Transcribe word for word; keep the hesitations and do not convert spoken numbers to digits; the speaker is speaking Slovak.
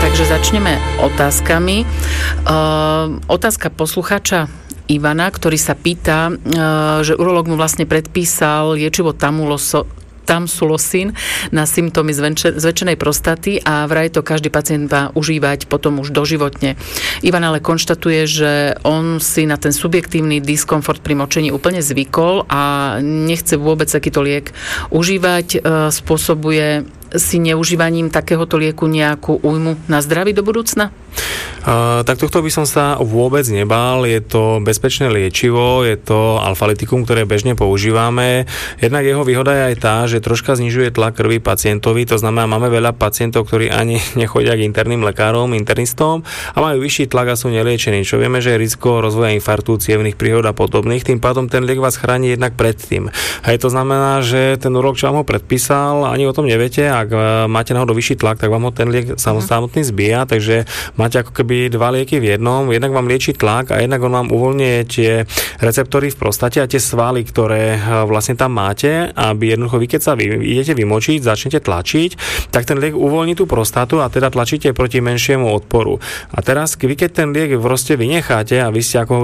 Takže začneme otázkami. Uh, otázka poslucháča Ivana, ktorý sa pýta, uh, že urológ mu vlastne predpísal liečivo tamuloso, tamsulosín na symptómy zväčšenej prostaty a vraj to každý pacient má užívať potom už doživotne. Ivan ale konštatuje, že on si na ten subjektívny diskomfort pri močení úplne zvykol a nechce vôbec takýto liek užívať. Spôsobuje si neužívaním takéhoto lieku nejakú újmu na zdraví do budúcna? Uh, tak tohto by som sa vôbec nebál. Je to bezpečné liečivo, je to alfalitikum, ktoré bežne používame. Jednak jeho výhoda je aj tá, že troška znižuje tlak krvi pacientovi, to znamená, máme veľa pacientov, ktorí ani nechodia k interným lekárom, internistom a majú vyšší tlak a sú neliečení, čo vieme, že je riziko rozvoja infarktu, cievnych príhod a podobných, tým pádom ten liek vás chráni jednak pred tým. Hej, to znamená, že ten urológ, čo vám ho predpísal, ani o tom neviete, ak máte náhodou vyšší tlak, tak vám ho ten liek samostatný zbíja, takže máte ako keby dva lieky v jednom, jednak vám lieči tlak a jednak on vám uvoľňuje tie receptory v prostate a tie svaly, ktoré vlastne tam máte, aby jednoducho vy, keď sa vy idete vymočiť, začnete tlačiť, tak ten liek uvoľní tú prostatu a teda tlačíte proti menšiemu odporu. A teraz, vy keď ten liek proste vynecháte a vy ste ako